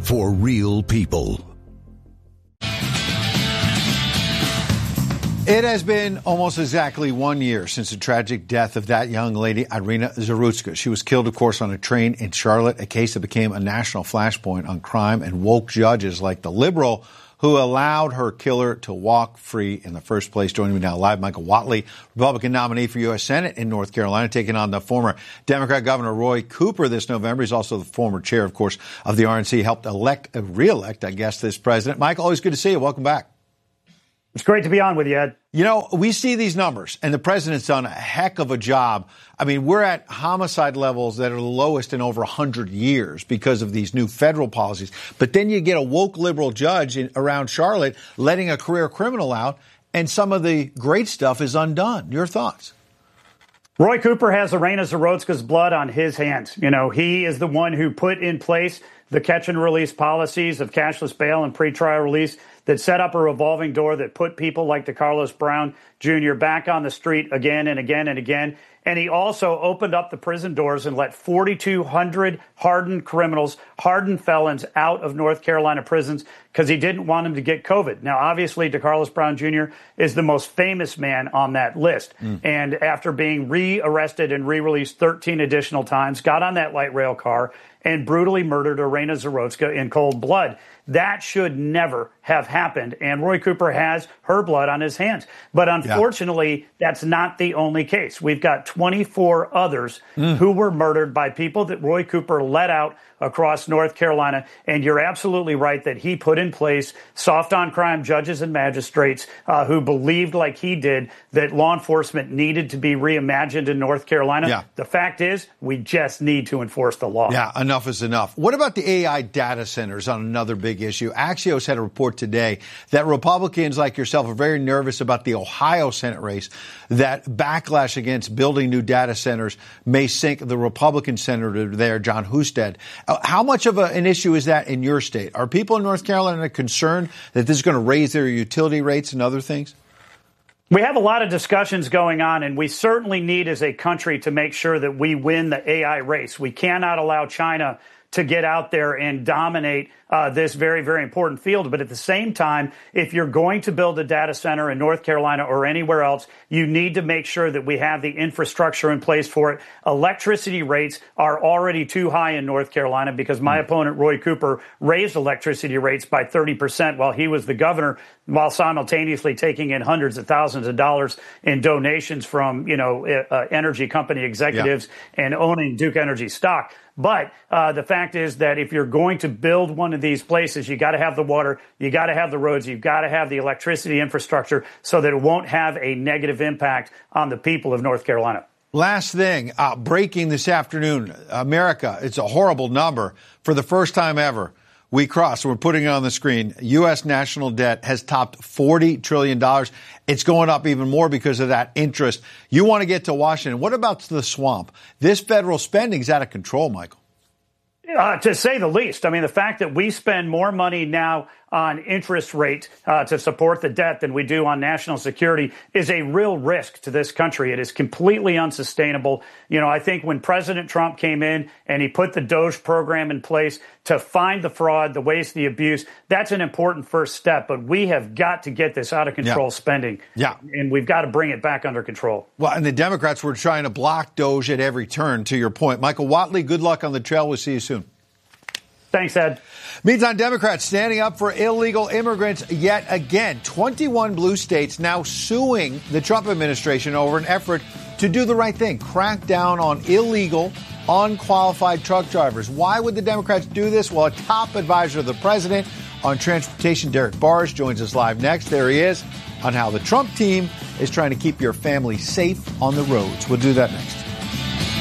for real people. It has been almost exactly 1 year since the tragic death of that young lady, Irina Zarutska. She was killed, of course, on a train in Charlotte, a case that became a national flashpoint on crime and woke judges like the liberal who allowed her killer to walk free in the first place. Joining me now live, Michael Whatley, Republican nominee for U.S. Senate in North Carolina, taking on the former Democrat Governor Roy Cooper this November. He's also the former chair, of course, of the RNC, helped re-elect, I guess, this president. Michael, always good to see you. Welcome back. It's great to be on with you, Ed. You know, we see these numbers, and the president's done a heck of a job. I mean, we're at homicide levels that are the lowest in over 100 years because of these new federal policies. But then you get a woke liberal judge around Charlotte letting a career criminal out, and some of the great stuff is undone. Your thoughts? Roy Cooper has Irina Zarutska's blood on his hands. You know, he is the one who put in place the catch and release policies of cashless bail and pretrial release that set up a revolving door that put people like DeCarlos Brown Jr. back on the street again and again and again. And he also opened up the prison doors and let 4,200 hardened criminals, hardened felons out of North Carolina prisons because he didn't want them to get COVID. Now, obviously, DeCarlos Brown Jr. is the most famous man on that list. And after being re-arrested and re-released 13 additional times, got on that light rail car and brutally murdered Irina Zarutska in cold blood. That should never have happened. And Roy Cooper has her blood on his hands. But unfortunately, that's not the only case. We've got 24 others who were murdered by people that Roy Cooper let out across North Carolina. And you're absolutely right that he put in place soft on crime judges and magistrates who believed, like he did, that law enforcement needed to be reimagined in North Carolina. Yeah. The fact is, we just need to enforce the law. Yeah, enough is enough. What about the AI data centers on another big issue? Axios had a report today that Republicans like yourself are very nervous about the Ohio Senate race, that backlash against building new data centers may sink the Republican senator there, John Husted. How much of an issue is that in your state? Are people in North Carolina concerned that this is going to raise their utility rates and other things? We have a lot of discussions going on, and we certainly need as a country to make sure that we win the AI race. We cannot allow China to get out there and dominate this very, very important field. But at the same time, if you're going to build a data center in North Carolina or anywhere else, you need to make sure that we have the infrastructure in place for it. Electricity rates are already too high in North Carolina because my opponent, Roy Cooper, raised electricity rates by 30% while he was the governor, while simultaneously taking in hundreds of thousands of dollars in donations from, energy company executives and owning Duke Energy stock. But the fact is that if you're going to build one of these places, you got to have the water, you got to have the roads, you've got to have the electricity infrastructure so that it won't have a negative impact on the people of North Carolina. Last thing, breaking this afternoon, America, it's a horrible number. For the first time ever, we're putting it on the screen, U.S. national debt has topped $40 trillion. It's going up even more because of that interest. You want to get to Washington. What about the swamp? This federal spending is out of control, Michael. To say the least. I mean, the fact that we spend more money now on interest rate to support the debt than we do on national security is a real risk to this country. It is completely unsustainable. I think when President Trump came in and he put the DOGE program in place to find the fraud, the waste, the abuse, that's an important first step. But we have got to get this out of control spending. Yeah. And we've got to bring it back under control. Well, and the Democrats were trying to block DOGE at every turn, to your point. Michael Whatley, good luck on the trail. We'll see you soon. Thanks, Ed. Meantime, Democrats standing up for illegal immigrants yet again. 21 blue states now suing the Trump administration over an effort to do the right thing, crack down on illegal, unqualified truck drivers. Why would the Democrats do this? Well, a top advisor of the president on transportation, Derek Barrs, joins us live next. There he is on how the Trump team is trying to keep your family safe on the roads. We'll do that next.